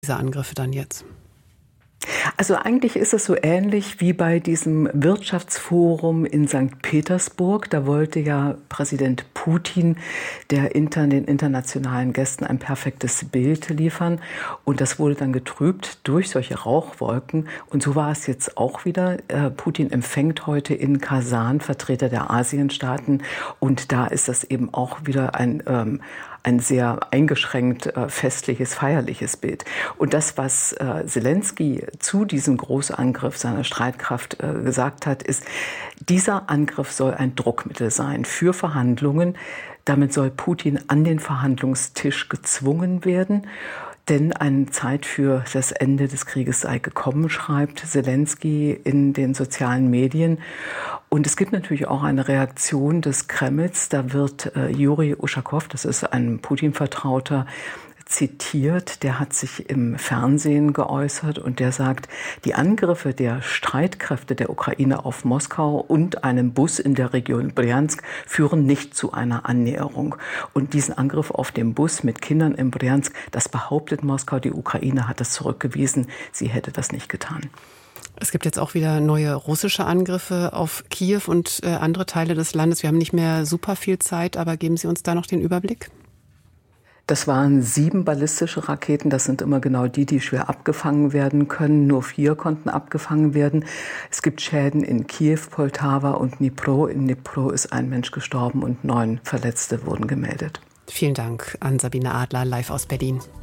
diese Angriffe dann jetzt? Also eigentlich ist es so ähnlich wie bei diesem Wirtschaftsforum in St. Petersburg. Da wollte ja Präsident Putin den internationalen Gästen ein perfektes Bild liefern. Und das wurde dann getrübt durch solche Rauchwolken. Und so war es jetzt auch wieder. Putin empfängt heute in Kasan Vertreter der Asienstaaten. Und da ist das eben auch wieder ein sehr eingeschränkt festliches, feierliches Bild. Und das, was Selenskyj zu diesem Großangriff seiner Streitkraft gesagt hat, ist, dieser Angriff soll ein Druckmittel sein für Verhandlungen. Damit soll Putin an den Verhandlungstisch gezwungen werden. Denn eine Zeit für das Ende des Krieges sei gekommen, schreibt Selenskyj in den sozialen Medien. Und es gibt natürlich auch eine Reaktion des Kremls. Da wird Juri Uschakow, das ist ein Putin-Vertrauter, zitiert. Der hat sich im Fernsehen geäußert und der sagt, die Angriffe der Streitkräfte der Ukraine auf Moskau und einen Bus in der Region Bryansk führen nicht zu einer Annäherung. Und diesen Angriff auf den Bus mit Kindern in Bryansk, das behauptet Moskau. Die Ukraine hat das zurückgewiesen. Sie hätte das nicht getan. Es gibt jetzt auch wieder neue russische Angriffe auf Kiew und andere Teile des Landes. Wir haben nicht mehr super viel Zeit, aber geben Sie uns da noch den Überblick? Das waren 7 ballistische Raketen. Das sind immer genau die schwer abgefangen werden können. Nur 4 konnten abgefangen werden. Es gibt Schäden in Kiew, Poltawa und Dnipro. In Dnipro ist ein Mensch gestorben und 9 Verletzte wurden gemeldet. Vielen Dank an Sabine Adler, live aus Berlin.